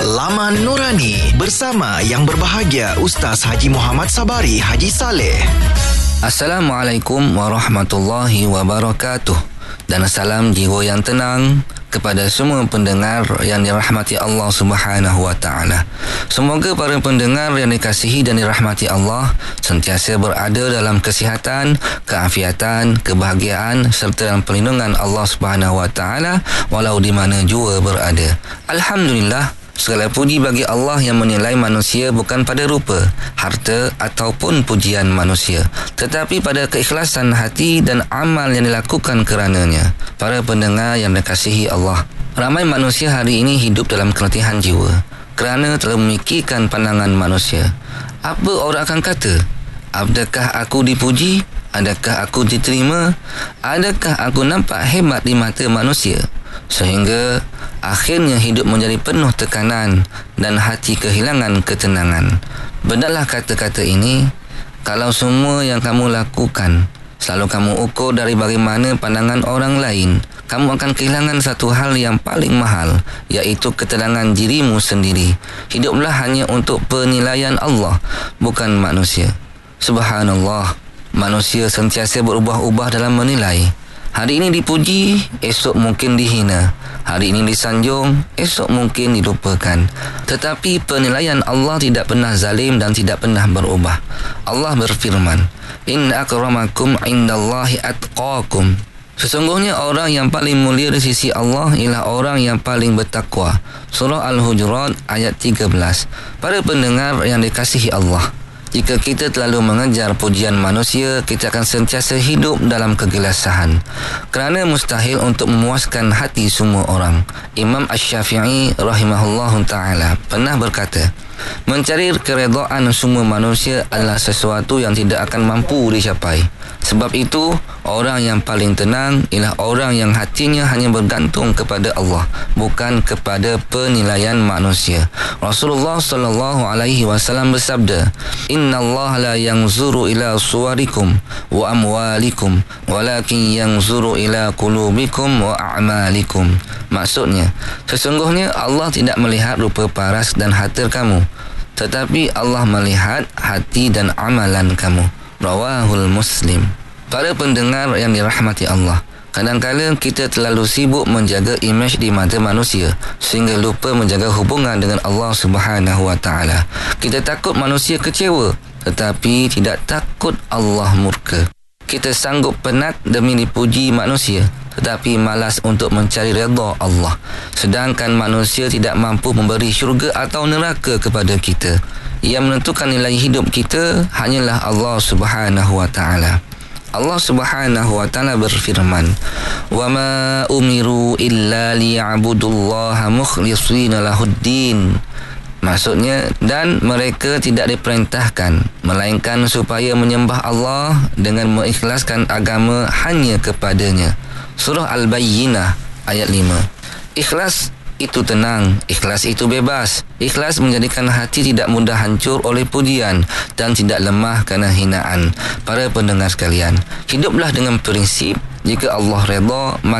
Laman Nurani bersama yang berbahagia Ustaz Haji Muhammad Sabari Haji Saleh. Assalamualaikum warahmatullahi wabarakatuh. Dan salam jiwa yang tenang kepada semua pendengar yang dirahmati Allah Subhanahu wa taala. Semoga para pendengar yang dikasihi dan dirahmati Allah sentiasa berada dalam kesihatan, keafiatan, kebahagiaan serta dalam perlindungan Allah Subhanahu wa taala walau di mana jua berada. Alhamdulillah, segala puji bagi Allah yang menilai manusia bukan pada rupa, harta ataupun pujian manusia, tetapi pada keikhlasan hati dan amal yang dilakukan kerananya. Para pendengar yang dikasihi Allah, ramai manusia hari ini hidup dalam keletihan jiwa kerana terlalu memikirkan pandangan manusia. Apa orang akan kata? Adakah aku dipuji? Adakah aku diterima? Adakah aku nampak hebat di mata manusia? Sehingga akhirnya hidup menjadi penuh tekanan dan hati kehilangan ketenangan. Benarlah kata-kata ini? Kalau semua yang kamu lakukan selalu kamu ukur dari bagaimana pandangan orang lain, kamu akan kehilangan satu hal yang paling mahal, iaitu ketenangan dirimu sendiri. Hiduplah hanya untuk penilaian Allah, bukan manusia. Subhanallah, manusia sentiasa berubah-ubah dalam menilai. Hari ini dipuji, esok mungkin dihina. Hari ini disanjung, esok mungkin dilupakan. Tetapi penilaian Allah tidak pernah zalim dan tidak pernah berubah. Allah berfirman, Inna akramakum indallahi atqakum. Sesungguhnya orang yang paling mulia di sisi Allah ialah orang yang paling bertakwa. Surah Al-Hujurat ayat 13. Para pendengar yang dikasihi Allah, jika kita terlalu mengejar pujian manusia, kita akan sentiasa hidup dalam kegelisahan kerana mustahil untuk memuaskan hati semua orang. Imam Asy-Syafi'i rahimahullahu ta'ala pernah berkata, mencari keredaan semua manusia adalah sesuatu yang tidak akan mampu dicapai. Sebab itu, orang yang paling tenang ialah orang yang hatinya hanya bergantung kepada Allah, bukan kepada penilaian manusia. Rasulullah sallallahu alaihi wasallam bersabda, Inna Allah la yanzuru ila suwarikum wa amwalikum walakin yanzuru ila qulubikum wa a'malikum. Maksudnya, sesungguhnya Allah tidak melihat rupa paras dan harta kamu, tetapi Allah melihat hati dan amalan kamu. Rawahul Muslim. Para pendengar yang dirahmati Allah, kadang-kadang kita terlalu sibuk menjaga imej di mata manusia sehingga lupa menjaga hubungan dengan Allah Subhanahu wa taala. Kita takut manusia kecewa, tetapi tidak takut Allah murka. Kita sanggup penat demi dipuji manusia, tetapi malas untuk mencari redha Allah. Sedangkan manusia tidak mampu memberi syurga atau neraka kepada kita. Yang menentukan nilai hidup kita hanyalah Allah Subhanahu wa taala. Allah Subhanahu wa taala berfirman, "Wa ma umiru illa liya'budullaha mukhlishina lahuddin." Maksudnya, dan mereka tidak diperintahkan melainkan supaya menyembah Allah dengan mengikhlaskan agama hanya kepadanya. Surah Al-Bayyinah ayat 5. Ikhlas itu tenang, ikhlas itu bebas. Ikhlas menjadikan hati tidak mudah hancur oleh pujian dan tidak lemah kerana hinaan. Para pendengar sekalian, hiduplah dengan prinsip, jika Allah redha,